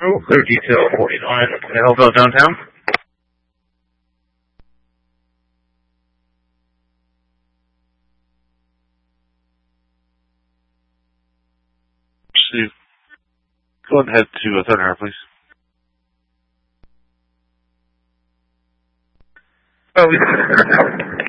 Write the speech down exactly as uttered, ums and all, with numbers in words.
Oh, clear detail forty-nine. Hillville downtown. Steve, go ahead and head to uh, Third Hour, please. Oh,